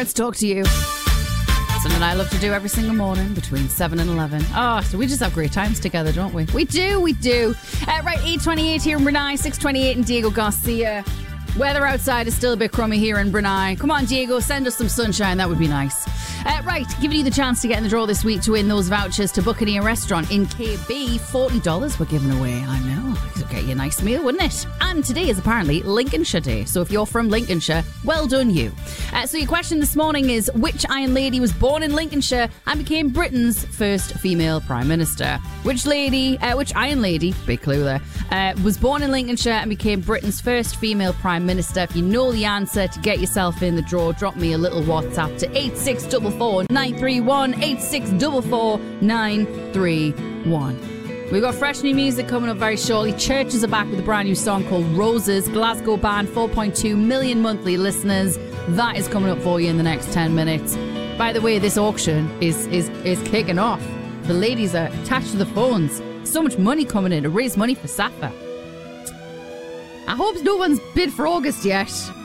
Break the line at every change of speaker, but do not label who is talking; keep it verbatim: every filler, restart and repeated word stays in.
Let's talk to you. Something I love to do every single morning between seven and eleven. Oh, so we just have great times together, don't we? We do, we do. Uh, right, eight twenty-eight here in Brunei, six twenty-eight in Diego Garcia. Weather outside is still a bit crummy here in Brunei. Come on, Diego, send us some sunshine. That would be nice. Uh, right, giving you the chance to get in the draw this week to win those vouchers to Buccaneer Restaurant in K B. forty dollars we're giving away. I know. It'd get you a nice meal, wouldn't it? And today is apparently Lincolnshire Day. So if you're from Lincolnshire, well done you. Uh, so your question this morning is, which Iron Lady was born in Lincolnshire and became Britain's first female Prime Minister? Which lady, uh, which Iron Lady, big clue there, uh, was born in Lincolnshire and became Britain's first female Prime Minister? If you know the answer, to get yourself in the draw, drop me a little WhatsApp to eight six four four nine three one, eight six four four nine three one. We've got fresh new music coming up very shortly. Churches are back with a brand new song called Roses. Glasgow band, four point two million monthly listeners. That is coming up for you in the next ten minutes. By the way, this auction is is is kicking off. The ladies are attached to the phones. So much money coming in to raise money for Safa. I hope no one's bid for August yet.